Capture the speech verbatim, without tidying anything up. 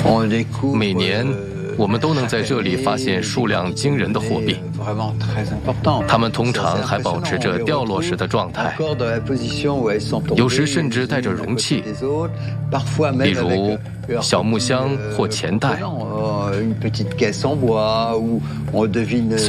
每年，我们都能在这里发现数量惊人的货币，它们通常还保持着掉落时的状态，有时甚至带着容器，比如小木箱或钱袋。